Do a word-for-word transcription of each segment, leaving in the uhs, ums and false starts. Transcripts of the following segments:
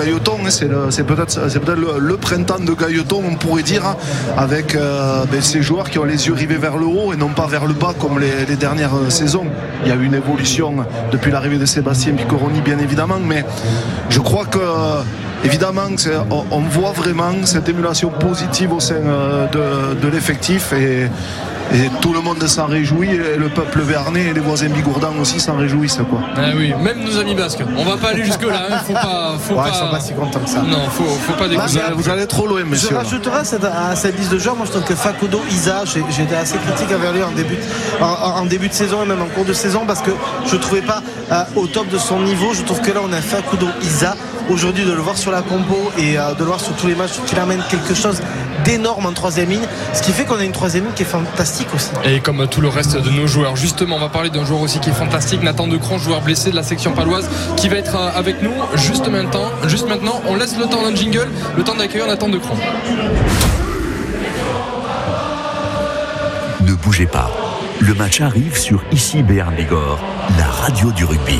Gailleton, c'est, le, c'est peut-être, c'est peut-être le, le printemps de Gailleton, on pourrait dire, avec euh, ben, ces joueurs qui ont les yeux rivés vers le haut et non pas vers le bas comme les, les dernières saisons. Il y a eu une évolution depuis l'arrivée de Sébastien Piccoroni, bien évidemment, mais je crois que évidemment on, on voit vraiment cette émulation positive au sein de, de l'effectif et Et tout le monde s'en réjouit, et le peuple béarnais et les voisins bigourdans aussi s'en réjouissent, quoi. Ah oui, même nos amis basques. On va pas aller jusque là, hein. Faut pas, faut ouais, pas. Ils sont pas si contents que ça. Non, faut, faut pas dégoûter. Vous, allez, vous allez trop loin, messieurs. Je rajouterai à cette, à cette liste de joueurs. Moi, je trouve que Facundo Isa, j'ai, j'étais assez critique envers lui en début, en, en début de saison et même en cours de saison parce que je trouvais pas euh, au top de son niveau. Je trouve que là, on a Facundo Isa. Aujourd'hui, de le voir sur la compo et euh, de le voir sur tous les matchs, qu'il amène quelque chose d'énorme en troisième ligne, ce qui fait qu'on a une troisième ligne qui est fantastique aussi. Et comme tout le reste de nos joueurs, justement, on va parler d'un joueur aussi qui est fantastique, Nathan Decron, joueur blessé de la section paloise, qui va être avec nous juste maintenant. Juste maintenant, on laisse le temps d'un jingle, le temps d'accueillir Nathan Decron. Ne bougez pas. Le match arrive sur Ici Béarn Bigorre, la radio du rugby.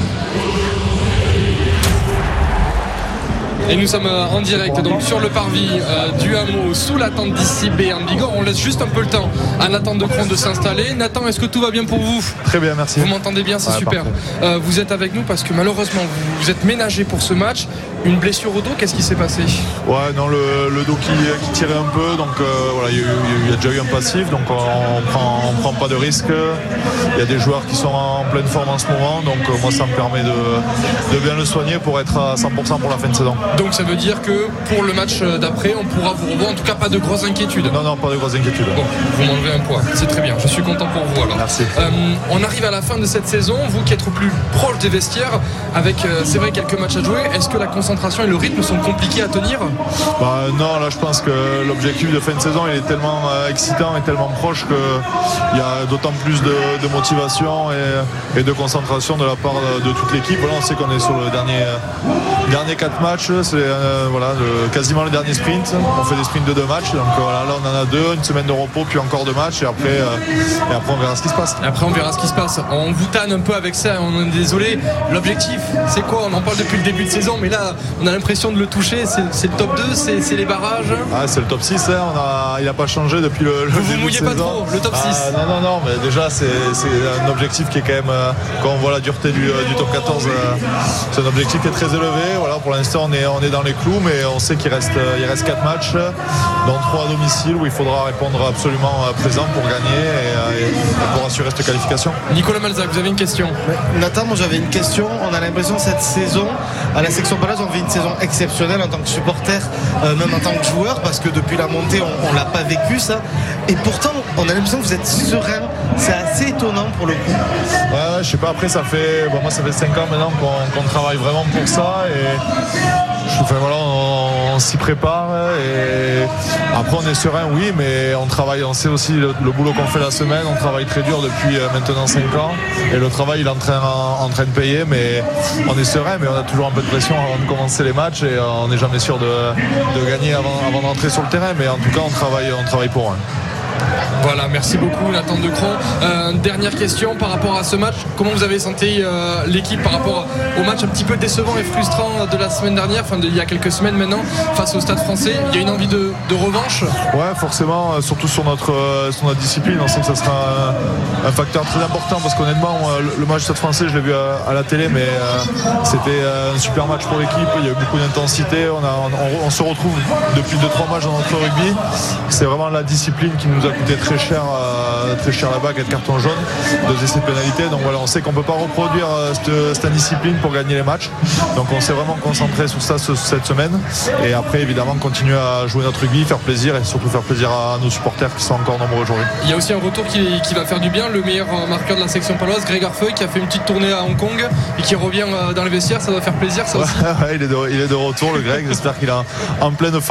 Et nous sommes en direct donc sur le parvis euh, du hameau sous la tente d'Ici Béarn Bigorre. On laisse juste un peu le temps à Nathan Decron de s'installer. Nathan, est-ce que tout va bien pour vous ? Très bien, merci. Vous m'entendez bien, c'est ouais, super. Euh, vous êtes avec nous parce que malheureusement vous, vous êtes ménagé pour ce match. Une blessure au dos, qu'est-ce qui s'est passé ? Ouais, non, le, le dos qui, qui tirait un peu, donc euh, voilà, il y, y, y a déjà eu un passif, donc on, on prend, on prend pas de risque. Il y a des joueurs qui sont en pleine forme en ce moment, donc euh, moi ça me permet de, de bien le soigner pour être à cent pour cent pour la fin de saison. Donc ça veut dire que pour le match d'après, on pourra vous revoir. En tout cas, pas de grosses inquiétudes. Non, non, pas de grosses inquiétudes. Bon, vous m'enlevez un point. C'est très bien. Je suis content pour vous alors. Merci. Euh, on arrive à la fin de cette saison. Vous qui êtes au plus proche des vestiaires, avec euh, c'est vrai quelques matchs à jouer. Est-ce que la concentration et le rythme sont compliqués à tenir ? Bah, non, là je pense que l'objectif de fin de saison il est tellement euh, excitant et tellement proche qu'il y a d'autant plus de, de motivation et, et de concentration de la part de, de toute l'équipe. Voilà, on sait qu'on est sur le dernier, euh, dernier quatre matchs. C'est euh, voilà, le, quasiment le dernier sprint. On fait des sprints de deux matchs. Donc voilà, là on en a deux, une semaine de repos, puis encore deux matchs. Et après, euh, et après on verra ce qui se passe. Et après on verra ce qui se passe. On vous tanne un peu avec ça, on est désolé. L'objectif, c'est quoi ? On en parle depuis le début de saison, mais là on a l'impression de le toucher. C'est, c'est le top deux, c'est, c'est les barrages. Ah, c'est le top six, hein. on a, il n'a pas changé depuis le, le vous début vous mouillez de pas saison. trop, le top ah, six. Non, non, non, mais déjà c'est, c'est un objectif qui est quand même, euh, quand on voit la dureté du, du top quatorze, euh, c'est un objectif qui est très élevé. Voilà, pour l'instant on est, on est dans les clous, mais on sait qu'il reste, il reste quatre matchs, dont trois à domicile où il faudra répondre absolument présent pour gagner et, et, et pour assurer cette qualification. Nicolas Malzac, vous avez une question ? Mais, Nathan, moi j'avais une question. On a l'impression que cette saison, à la section paloise, on vit une saison exceptionnelle en tant que supporter, euh, même en tant que joueur, parce que depuis la montée, on, on l'a pas vécu ça. Et pourtant, on a l'impression que vous êtes serein. C'est assez étonnant pour le coup. Ouais, je sais pas. Après, ça fait, bon, moi, ça fait cinq ans maintenant qu'on, qu'on travaille vraiment pour ça et je, enfin, voilà, on, on s'y prépare. Et après, on est serein, oui, mais on travaille. On sait aussi le, le boulot qu'on fait la semaine. On travaille très dur depuis euh, maintenant cinq ans et le travail, il est en train, en, en train de payer. Mais on est serein, mais on a toujours un peu de pression avant de commencer les matchs et on n'est jamais sûr de, de gagner avant, avant d'entrer sur le terrain. Mais en tout cas, on travaille, on travaille pour eux. Voilà, merci beaucoup Nathan Decron. Euh, dernière question par rapport à ce match. Comment vous avez senti euh, l'équipe par rapport au match un petit peu décevant et frustrant de la semaine dernière, enfin de, il y a quelques semaines maintenant, face au Stade Français? Il y a une envie de, de revanche? Ouais, forcément, surtout sur notre, sur notre discipline. On sait que ça sera un, un facteur très important parce qu'honnêtement, le, le match Stade Français, je l'ai vu à, à la télé, mais euh, c'était un super match pour l'équipe. Il y a eu beaucoup d'intensité. On, a, on, on se retrouve depuis deux trois matchs dans notre rugby. C'est vraiment la discipline qui nous a coûté très cher, euh, très cher là-bas, quatre cartons jaunes, deux essais de pénalité. Donc voilà, on sait qu'on ne peut pas reproduire euh, cette, cette discipline pour gagner les matchs. Donc on s'est vraiment concentré sur ça ce, cette semaine. Et après, évidemment, continuer à jouer notre rugby, faire plaisir et surtout faire plaisir à nos supporters qui sont encore nombreux aujourd'hui. Il y a aussi un retour qui, qui va faire du bien. Le meilleur marqueur de la section paloise, Greg Arfeuille, qui a fait une petite tournée à Hong Kong et qui revient dans les vestiaires. Ça doit faire plaisir, ça aussi. Ouais, il, est de, il est de retour, le Greg. J'espère qu'il est en, en pleine forme.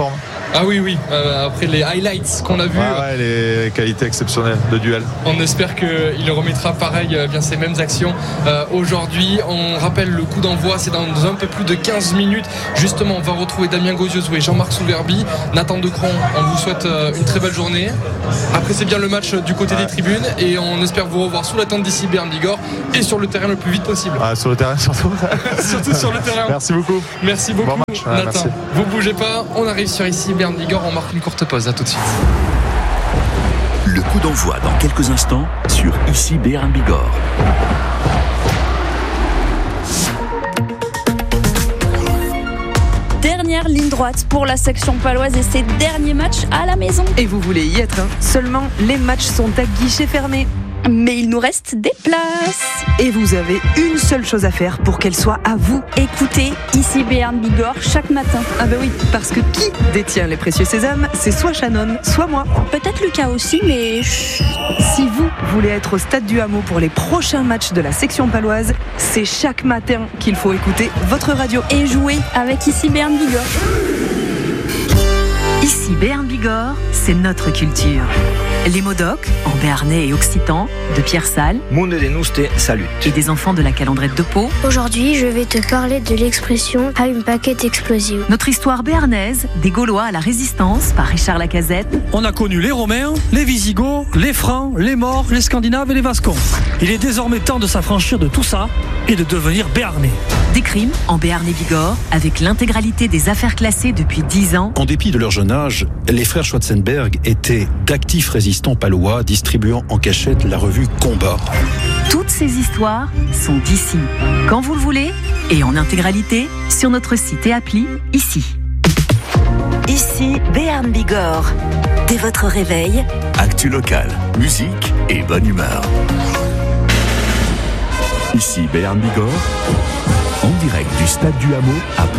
Ah oui, oui, euh, après les highlights qu'on a vus. Ouais, ouais, les qualités exceptionnelles de duel. On espère qu'il remettra pareil euh, bien ces mêmes actions euh, aujourd'hui. On rappelle le coup d'envoi, c'est dans un peu plus de quinze minutes. Justement, on va retrouver Damien Gozioso et Jean-Marc Souverbi. Nathan Decron, on vous souhaite euh, une très belle journée. Après, c'est bien le match du côté ouais. des tribunes et on espère vous revoir sous la tente d'ici Berne Bigorre et sur le terrain le plus vite possible. Ah, sur le terrain surtout. Surtout sur le terrain. Merci beaucoup. Merci beaucoup, bon match. Ouais, Nathan. merci. Vous bougez pas, on arrive sur ici Berne Bigorre, on marque une courte pause. À tout de suite. Le coup d'envoi dans quelques instants sur ici Berne Bigorre. Dernière ligne droite pour la section paloise et ses derniers matchs à la maison. Et vous voulez y être, hein. Seulement, les matchs sont à guichet fermé. Mais il nous reste des places. Et vous avez une seule chose à faire pour qu'elle soit à vous. Écoutez ici Berne Bigorre chaque matin. Ah bah oui, parce que qui détient les précieux sésames, c'est soit Shannon, soit moi. Peut-être Lucas aussi, mais... Si vous voulez être au stade du Hameau pour les prochains matchs de la section paloise, c'est chaque matin qu'il faut écouter votre radio. Et jouer avec ici Berne Bigorre. Ici Berne Bigorre, c'est notre culture. Les modocs, en béarnais et occitan, de Pierre Salle. Monde de Nouste, salut. Et des enfants de la calendrette de Pau. Aujourd'hui, je vais te parler de l'expression « à une paquette explosive ». Notre histoire béarnaise, des Gaulois à la Résistance, par Richard Lacazette. On a connu les Romains, les Visigoths, les Francs, les Maures, les Scandinaves et les Vascons. Il est désormais temps de s'affranchir de tout ça et de devenir béarnais. Des crimes en Béarn et Bigorre, avec l'intégralité des affaires classées depuis dix ans. En dépit de leur jeune âge, les frères Schwarzenberg étaient d'actifs résistants palois, distribuant en cachette la revue Combat. Toutes ces histoires sont d'ici, quand vous le voulez, et en intégralité, sur notre site et appli, ici. Ici, Béarn Bigorre. Dès votre réveil, actu local, musique et bonne humeur. Ici Béarn Bigorre, en direct du stade du Hameau à Pau.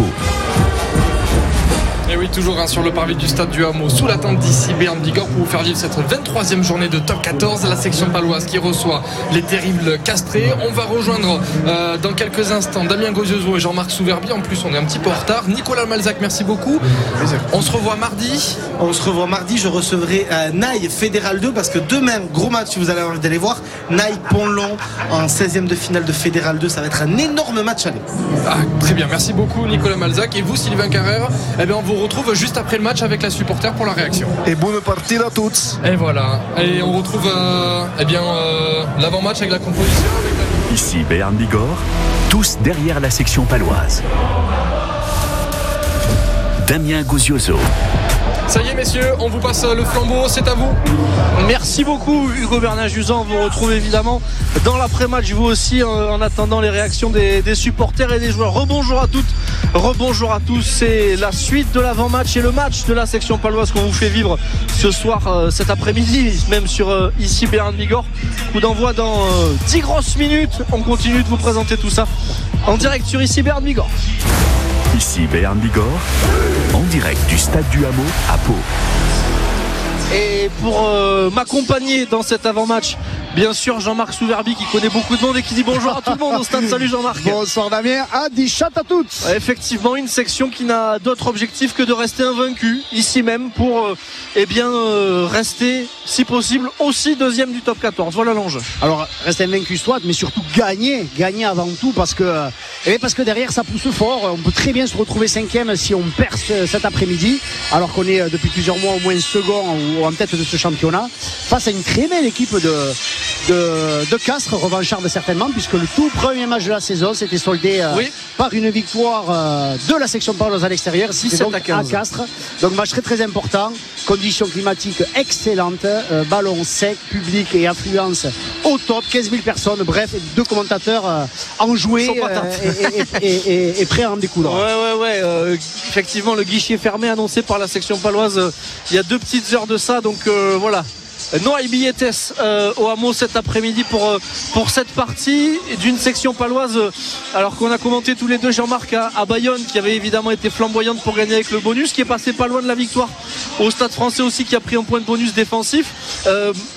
Et oui, toujours hein, sur le parvis du stade du Hameau, sous la tente d'ici Berne Bigorre, pour vous faire vivre cette vingt-troisième journée de top quatorze, la section paloise qui reçoit les terribles castrés. On va rejoindre euh, dans quelques instants Damien Gozioso et Jean-Marc Souverbi. En plus, on est un petit peu en retard. Nicolas Malzac, merci beaucoup. On se revoit mardi. On se revoit mardi. Je recevrai euh, Naï Fédéral deux parce que demain, gros match, si vous allez envie d'aller voir. Naï Pont-Long en seizième de finale de Fédéral deux. Ça va être un énorme match à aller. Ah, très bien, merci beaucoup Nicolas Malzac. Et vous, Sylvain Carrère, eh bien, on vous retrouve juste après le match avec la supporter pour la réaction. Et bonne partie à tous. Et voilà. Et on retrouve euh, eh bien euh, l'avant-match avec la composition. Avec la... Ici Béarn Bigorre, tous derrière la section paloise. Damien Gozioso. Ça y est messieurs, on vous passe le flambeau, c'est à vous. Merci beaucoup Hugo Bernard-Juzan. On vous retrouve évidemment dans l'après-match, vous aussi, en attendant les réactions des, des supporters et des joueurs. Rebonjour à toutes, rebonjour à tous. C'est la suite de l'avant-match et le match de la section paloise qu'on vous fait vivre ce soir, euh, cet après-midi, même sur euh, ici Béarn Bigorre. Coup d'envoi dans euh, dix grosses minutes. On continue de vous présenter tout ça en direct sur ici Béarn Bigorre. Ici Béarn Bigorre, en direct du stade du Hameau à Pau. Et pour euh, m'accompagner dans cet avant-match, bien sûr Jean-Marc Souverbi qui connaît beaucoup de monde et qui dit bonjour à tout le monde au stade. Salut Jean-Marc. Bonsoir Damien, à dix chat à toutes. Effectivement, une section qui n'a d'autre objectif que de rester invaincu ici même pour euh, eh bien euh, rester si possible aussi deuxième du top quatorze. Voilà l'enjeu. Alors rester invaincu soit, mais surtout gagner, gagner avant tout parce que eh parce que derrière ça pousse fort. On peut très bien se retrouver cinquième si on perce cet après-midi, alors qu'on est depuis plusieurs mois au moins second ou en tête de ce championnat, face à une très belle équipe de de, de Castres, revancharde certainement, puisque le tout premier match de la saison s'était soldé euh, oui. par une victoire euh, de la section paloise à l'extérieur, dix-sept à quinze. À Castres. Donc match très très important, conditions climatiques excellentes, euh, ballon sec, public et affluence au top, quinze mille personnes, bref, deux commentateurs euh, enjoués euh, et, et, et, et, et prêts à en découdre. Ouais ouais ouais, euh, effectivement le guichet fermé annoncé par la section paloise euh, il y a deux petites heures de ça, donc euh, voilà. Non à billettes euh, au Hameau cet après-midi pour, euh, pour cette partie d'une section paloise, euh, alors qu'on a commenté tous les deux Jean-Marc à, à Bayonne, qui avait évidemment été flamboyante pour gagner avec le bonus, qui est passé pas loin de la victoire au Stade Français aussi, qui a pris un point de bonus défensif. Euh,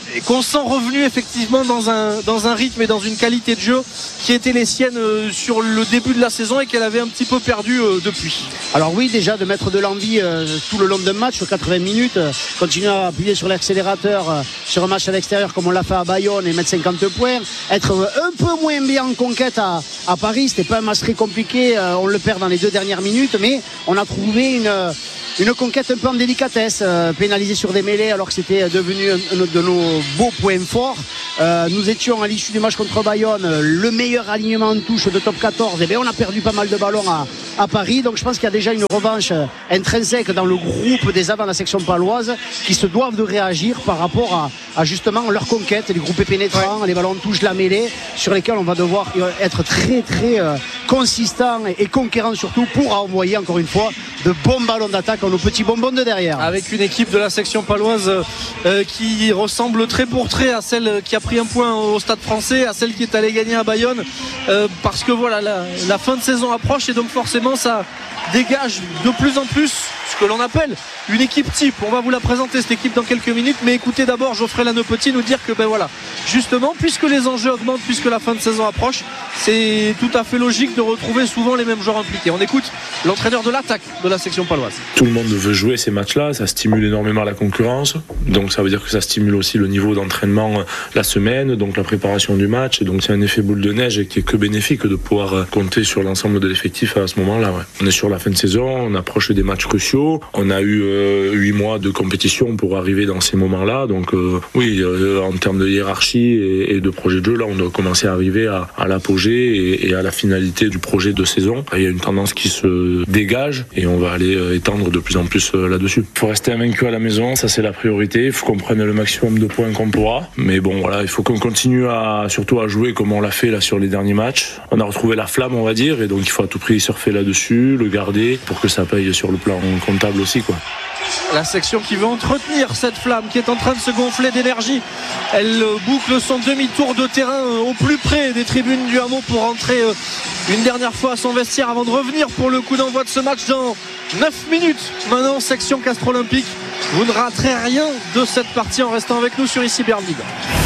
et qu'on sent revenu effectivement dans un, dans un rythme et dans une qualité de jeu qui était les siennes euh, sur le début de la saison et qu'elle avait un petit peu perdu euh, depuis. Alors oui, déjà de mettre de l'envie euh, tout le long d'un match sur quatre-vingts minutes, euh, continuer à appuyer sur l'accélérateur euh, sur un match à l'extérieur comme on l'a fait à Bayonne et mettre cinquante points, être euh, un peu moins bien en conquête à, à Paris. C'était pas un match très compliqué, euh, on le perd dans les deux dernières minutes, mais on a trouvé une Une conquête un peu en délicatesse, euh, pénalisée sur des mêlées alors que c'était devenu un, un de nos beaux points forts. Euh, nous étions à l'issue du match contre Bayonne le meilleur alignement en touche de top quatorze. Et bien on a perdu pas mal de ballons à, à Paris. Donc je pense qu'il y a déjà une revanche intrinsèque dans le groupe des avants de la section paloise qui se doivent de réagir par rapport à, à justement leur conquête, les groupes pénétrants, ouais. les ballons de touche, la mêlée, sur lesquels on va devoir être très très euh, consistant et, et conquérant surtout pour envoyer encore une fois de bons ballons d'attaque nos petits bonbons de derrière. Avec une équipe de la section paloise euh, qui ressemble trait pour trait à celle qui a pris un point au Stade Français, à celle qui est allée gagner à Bayonne, euh, parce que voilà la, la fin de saison approche et donc forcément ça dégage de plus en plus ce que l'on appelle une équipe type. On va vous la présenter cette équipe dans quelques minutes, mais écoutez d'abord Geoffrey Lannepetit nous dire que ben voilà, justement puisque les enjeux augmentent, puisque la fin de saison approche, c'est tout à fait logique de retrouver souvent les mêmes joueurs impliqués. On écoute l'entraîneur de l'attaque de la section paloise. Tout le monde veut jouer ces matchs-là, ça stimule énormément la concurrence, donc ça veut dire que ça stimule aussi le niveau d'entraînement la semaine, donc la préparation du match, et donc c'est un effet boule de neige qui est que bénéfique de pouvoir compter sur l'ensemble de l'effectif à ce moment-là. Ouais. On est sur la fin de saison, on approche des matchs cruciaux, on a eu euh, huit mois de compétition pour arriver dans ces moments-là, donc euh, oui, euh, en termes de hiérarchie et, et de projet de jeu, là on doit commencer à arriver à, à l'apogée et, et à la finalité du projet de saison. Il y a une tendance qui se dégage et on va aller euh, étendre de plus en plus euh, là-dessus. Il faut rester invaincu à la maison, ça c'est la priorité, il faut qu'on prenne le maximum de points qu'on pourra, mais bon voilà, il faut qu'on continue à, surtout à jouer comme on l'a fait là sur les derniers matchs. On a retrouvé la flamme on va dire, et donc il faut à tout prix surfer là-dessus, le garder pour que ça paye sur le plan comptable aussi quoi. La section qui veut entretenir cette flamme qui est en train de se gonfler d'énergie, elle boucle son demi-tour de terrain au plus près des tribunes du Hameau pour rentrer une dernière fois à son vestiaire avant de revenir pour le coup d'envoi de ce match dans neuf minutes. Maintenant section Castres Olympique, vous ne raterez rien de cette partie en restant avec nous sur Ici Béarn Bigorre.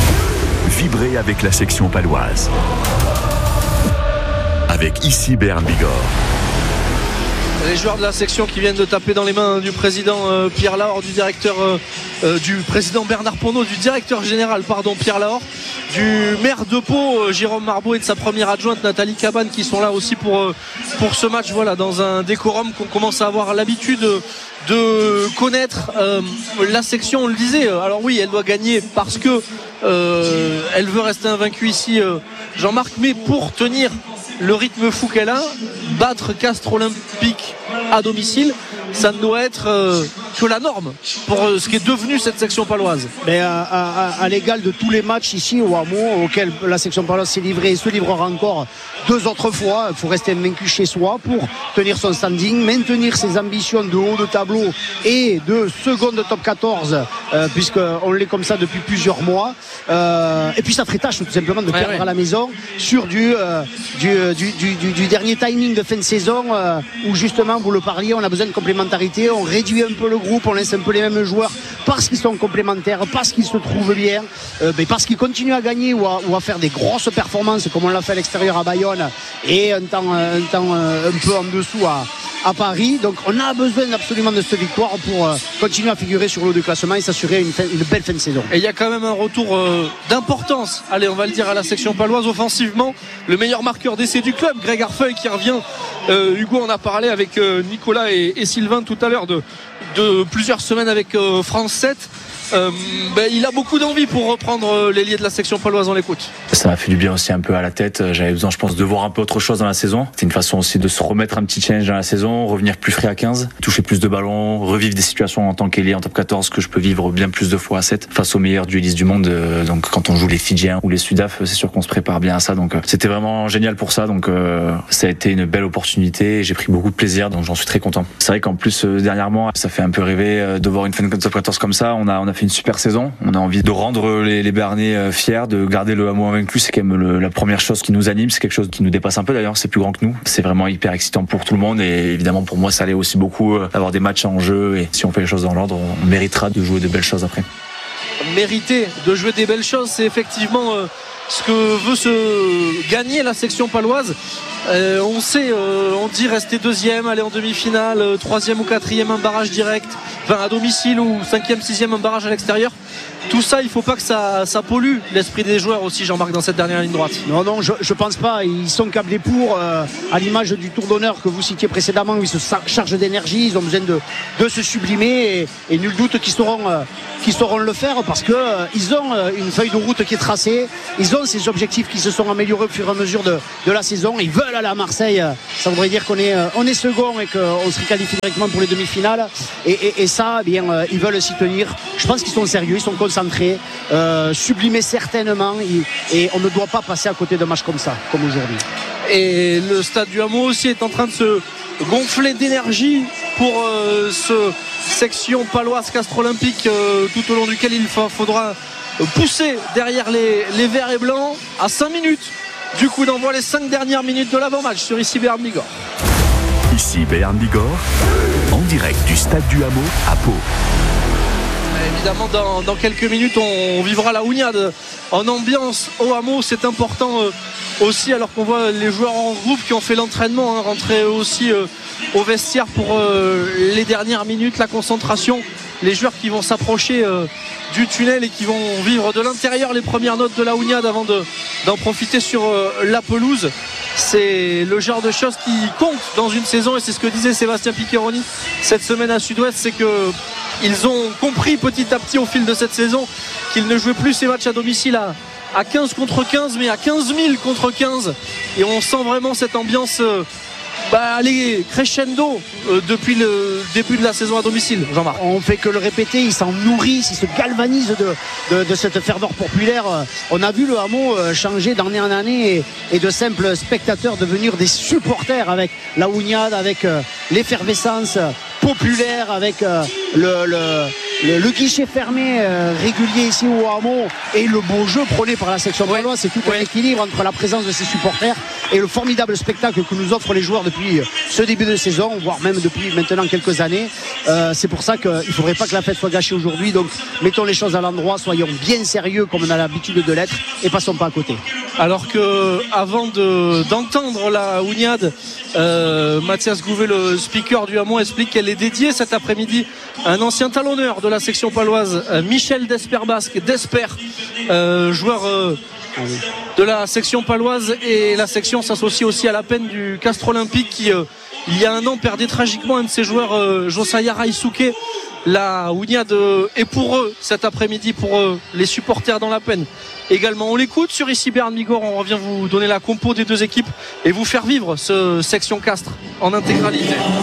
Vibrez avec la section paloise avec Ici Béarn Bigorre. Les joueurs de la section qui viennent de taper dans les mains du président euh, Pierre Lahore, du directeur euh, euh, du président Bernard Ponneau, du directeur général pardon Pierre Lahore, du maire de Pau euh, Jérôme Marbeau et de sa première adjointe Nathalie Cabane qui sont là aussi pour, euh, pour ce match, voilà, dans un décorum qu'on commence à avoir l'habitude de connaître. Euh, la section, on le disait, alors oui, elle doit gagner parce que euh, elle veut rester invaincue ici, euh, Jean-Marc, mais pour tenir le rythme fou qu'elle a, battre Castres Olympique à domicile, ça ne doit être euh, que la norme pour euh, ce qui est devenu cette section paloise. Mais à, à, à l'égal de tous les matchs ici au Hameau auxquels la section paloise s'est livrée et se livrera encore deux autres fois, il faut rester invaincu chez soi pour tenir son standing, maintenir ses ambitions de haut de tableau et de seconde de top quatorze, euh, puisqu'on l'est comme ça depuis plusieurs mois, euh, et puis ça ferait tâche tout simplement de perdre ouais, ouais. à la maison sur du, euh, du, du, du, du, du dernier timing de fin de saison euh, où justement vous le parliez, on a besoin de complémentarité, on réduit un peu le groupe, on laisse un peu les mêmes joueurs parce qu'ils sont complémentaires, parce qu'ils se trouvent bien, euh, mais parce qu'ils continuent à gagner ou à, ou à faire des grosses performances comme on l'a fait à l'extérieur à Bayonne et un temps, un temps un peu en dessous à, à Paris. Donc on a besoin absolument de cette victoire pour euh, continuer à figurer sur le haut du classement et s'assurer une, fin, une belle fin de saison. Et il y a quand même un retour euh, d'importance, allez on va le dire, à la section paloise offensivement, le meilleur marqueur d'essai du club, Greg Arfeuil qui revient. euh, Hugo on a parlé avec euh, Nicolas et, et Sylvain tout à l'heure de, de plusieurs semaines avec euh, France sept. Euh, ben, il a beaucoup d'envie pour reprendre l'ailier de la section paloise, on l'écoute. Ça m'a fait du bien aussi un peu à la tête, j'avais besoin je pense de voir un peu autre chose dans la saison. C'est une façon aussi de se remettre un petit challenge dans la saison, revenir plus frais à quinze, toucher plus de ballons, revivre des situations en tant qu'ailier en top quatorze que je peux vivre bien plus de fois à sept face aux meilleurs duellistes du monde. Donc quand on joue les Fidjiens ou les Sudaf, c'est sûr qu'on se prépare bien à ça, donc c'était vraiment génial pour ça. Donc euh, ça a été une belle opportunité et j'ai pris beaucoup de plaisir, donc j'en suis très content. C'est vrai qu'en plus euh, dernièrement ça fait un peu rêver de voir une fin de top quatorze comme ça. On a, on a fait une super saison, on a envie de rendre les, les Béarnais fiers, de garder le Hameau invaincu, c'est quand même le, la première chose qui nous anime, c'est quelque chose qui nous dépasse un peu d'ailleurs, c'est plus grand que nous, c'est vraiment hyper excitant pour tout le monde et évidemment pour moi ça allait aussi beaucoup d'avoir des matchs en jeu et si on fait les choses dans l'ordre, on méritera de jouer de belles choses après. mérité de jouer des belles choses. C'est effectivement euh, ce que veut se gagner la section paloise. Euh, on sait, euh, on dit rester deuxième, aller en demi-finale, euh, troisième ou quatrième, un barrage direct, enfin à domicile, ou cinquième, sixième, un barrage à l'extérieur. Tout ça, il ne faut pas que ça, ça pollue l'esprit des joueurs aussi, Jean-Marc, dans cette dernière ligne droite. Non, non, je ne pense pas. Ils sont câblés pour, euh, à l'image du Tour d'honneur que vous citiez précédemment, où ils se chargent d'énergie, ils ont besoin de, de se sublimer, et, et nul doute qu'ils sauront, euh, qu'ils sauront le faire, parce qu'ils euh, ont euh, une feuille de route qui est tracée, ils ont ces objectifs qui se sont améliorés au fur et à mesure de, de la saison, ils veulent aller à Marseille. Ça voudrait dire qu'on est, euh, on est second et qu'on se qualifie directement pour les demi-finales, et, et, et ça, eh bien, euh, ils veulent s'y tenir. Je pense qu'ils sont sérieux, ils sont concentrés, euh, sublimés certainement, et on ne doit pas passer à côté d'un match comme ça, comme aujourd'hui. Et le stade du Hameau aussi est en train de se gonfler d'énergie pour euh, ce section paloise Castres Olympique, euh, tout au long duquel il fa- faudra pousser derrière les, les verts et blancs à cinq minutes du coup d'envoi, les cinq dernières minutes de l'avant-match sur ici Béarn Bigorre. Ici Béarn Bigorre, en direct du stade du Hameau à Pau. Évidemment, dans, dans quelques minutes, on, on vivra la Ougnade en ambiance au Hameau. C'est important euh, aussi, alors qu'on voit les joueurs en groupe qui ont fait l'entraînement, hein, rentrer aussi euh, au vestiaire pour euh, les dernières minutes, la concentration. Les joueurs qui vont s'approcher euh, du tunnel et qui vont vivre de l'intérieur les premières notes de la Ougnade avant de, d'en profiter sur euh, la pelouse. C'est le genre de choses qui comptent dans une saison, et c'est ce que disait Sébastien Piccheroni cette semaine à Sud-Ouest, c'est que ils ont compris petit à petit au fil de cette saison qu'ils ne jouaient plus ces matchs à domicile à, à quinze contre quinze, mais à quinze mille contre quinze, et on sent vraiment cette ambiance euh, bah, aller crescendo euh, depuis le début de la saison à domicile. Jean-Marc, on fait que le répéter, ils s'en nourrissent, ils se galvanisent de, de, de cette ferveur populaire. On a vu le Hameau changer d'année en année, et, et de simples spectateurs devenir des supporters, avec la Ougnade, avec euh, l'effervescence populaire, avec euh, le, le, le, le guichet fermé euh, régulier ici au Hameau, et le beau jeu prôné par la section paloise. C'est tout un équilibre entre la présence de ces supporters et le formidable spectacle que nous offrent les joueurs depuis ce début de saison, voire même depuis maintenant quelques années. Euh, c'est pour ça qu'il ne faudrait pas que la fête soit gâchée aujourd'hui. Donc mettons les choses à l'endroit, soyons bien sérieux comme on a l'habitude de l'être, et passons pas à côté. Alors que avant de, d'entendre la Ougnade, euh, Mathias Gouvet, le speaker du Hameau, explique qu'elle est dédiée cet après-midi à un ancien talonneur de la section paloise, euh, Michel Desper-Basque, Desper, euh, joueur euh, de la section paloise, et la section s'associe aussi à la peine du Castres Olympique qui euh, il y a un an perdait tragiquement un de ses joueurs, euh, Josiah Raisuke. La Ougnade est pour eux cet après-midi, pour eux, les supporters dans la peine. Également, on l'écoute sur ici Béarn Bigorre. On revient vous donner la compo des deux équipes et vous faire vivre ce section Castres en intégralité.